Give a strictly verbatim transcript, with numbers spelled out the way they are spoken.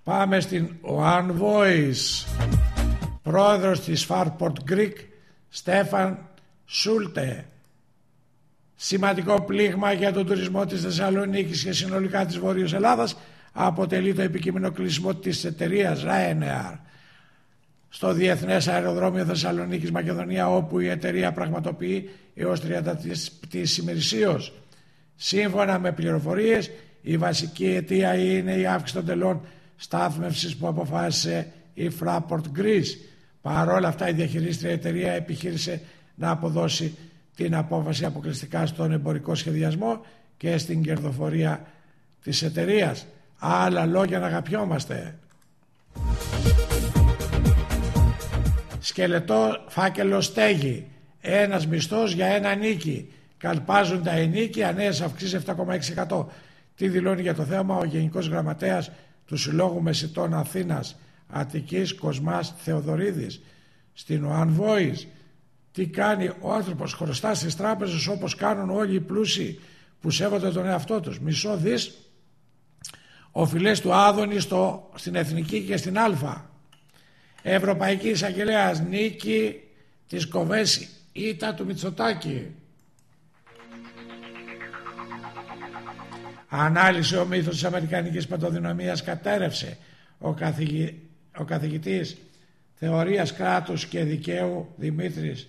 Πάμε στην One Voice. Πρόεδρος της Fraport Greek, Στέφαν Σούλτε. Σημαντικό πλήγμα για τον τουρισμό της Θεσσαλονίκης και συνολικά της Βόρειας Ελλάδας αποτελεί το επικείμενο κλείσιμο της εταιρείας Ryanair στο Διεθνές Αεροδρόμιο Θεσσαλονίκης Μακεδονία, όπου η εταιρεία πραγματοποιεί έως τριάντα πτήσεις ημερησίως. Σύμφωνα με πληροφορίες, η βασική αιτία είναι η αύξηση των τελών στάθμευσης που αποφάσισε η Fraport Greece. Παρ' όλα αυτά, η διαχειρίστρια εταιρεία επιχείρησε να αποδώσει την απόφαση αποκλειστικά στον εμπορικό σχεδιασμό και στην κερδοφορία της εταιρείας. Άλλα λόγια να αγαπιόμαστε. Σκελετό φάκελο στέγη. Ένας μισθός για ένα νίκη. Καλπάζουν τα ενίκια, νέες αυξήσεις επτά κόμμα έξι τοις εκατό. Τι δηλώνει για το θέμα ο Γενικός Γραμματέας του Συλλόγου Μεσιτών Αθήνας Αττικής, Κοσμάς Θεοδωρίδης, στην One Voice. Τι κάνει ο άνθρωπος? Χρωστά στις τράπεζες όπως κάνουν όλοι οι πλούσιοι που σέβονται τον εαυτό τους. Μισό δις οφειλές του Άδωνη στο, στην Εθνική και στην Α. Ευρωπαϊκή Εισαγγελέας, νίκη της Κοβέση, ήττα του Μητσοτάκη. Ανάλυση: ο μύθος της Αμερικανικής παντοδυναμίας κατέρευσε. Ο, καθηγη... ο καθηγητής θεωρίας κράτους και δικαίου Δημήτρης